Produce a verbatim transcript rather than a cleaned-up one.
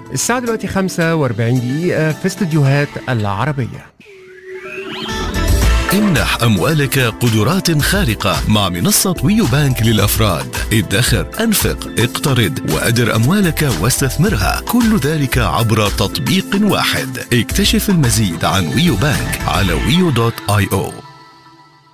الساعة دلوقتي خمسة وأربعين دقيقة في استديوهات العربية. امنح أموالك قدرات خارقة مع منصة ويو بانك للأفراد. ادخر، أنفق، اقترض وأدر أموالك واستثمرها، كل ذلك عبر تطبيق واحد. اكتشف المزيد عن ويو بانك على ويو دوت آي أو.